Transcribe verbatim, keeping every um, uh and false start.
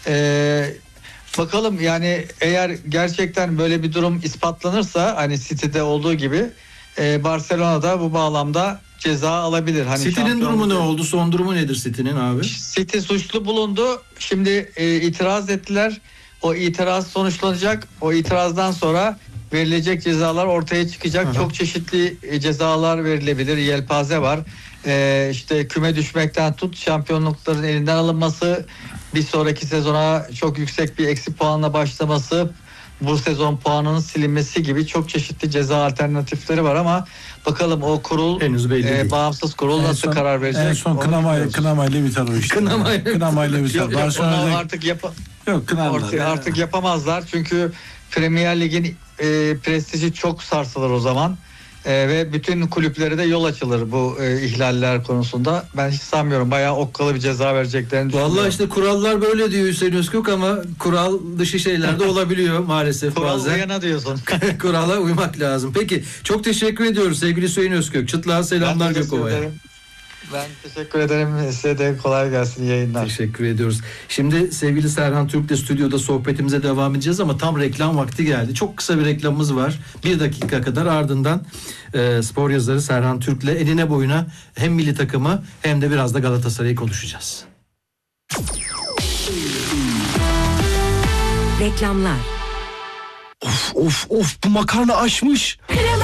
Ee, bakalım yani eğer gerçekten böyle bir durum ispatlanırsa hani City'de olduğu gibi e, Barcelona'da bu bağlamda ceza alabilir. Hani City'nin durumu ne oldu? Son durumu nedir City'nin abi? City suçlu bulundu. Şimdi e, itiraz ettiler. O itiraz sonuçlanacak. O itirazdan sonra verilecek cezalar ortaya çıkacak. Aha. Çok çeşitli e, cezalar verilebilir. Yelpaze var. E, işte küme düşmekten tut şampiyonlukların elinden alınması, bir sonraki sezona çok yüksek bir eksi puanla başlaması, bu sezon puanının silinmesi gibi çok çeşitli ceza alternatifleri var ama bakalım o kurul henüz belli e, bağımsız kurul en nasıl son, karar verecek? En son kınamayla kınamayla biter o iş. Kınamayla, kınamayla biter. Yok, yok, onu artık yap yok, artık, artık yapamazlar çünkü Premier Lig'in e, prestiji çok sarsılır o zaman. Ee, ve bütün kulüplere de yol açılır bu e, ihlaller konusunda. Ben hiç sanmıyorum. Bayağı okkalı bir ceza vereceklerini düşünüyorum. Vallahi işte kurallar böyle diyor Hüseyin Özkök ama kural dışı şeyler de olabiliyor maalesef kural bazen. Kural uyana diyorsun. Kurala uymak lazım. Peki çok teşekkür ediyoruz sevgili Hüseyin Özkök. Çıtlığa selamlar Gökova'ya. Ben teşekkür ederim. Size de kolay gelsin yayınlar. Teşekkür ediyoruz. Şimdi sevgili Serhan Türk'le stüdyoda sohbetimize devam edeceğiz ama tam reklam vakti geldi. Çok kısa bir reklamımız var. Bir dakika kadar ardından e, spor yazarı Serhan Türk'le enine boyuna hem milli takımı hem de biraz da Galatasaray'ı konuşacağız. Reklamlar. Of of of bu makarna aşmış. Krem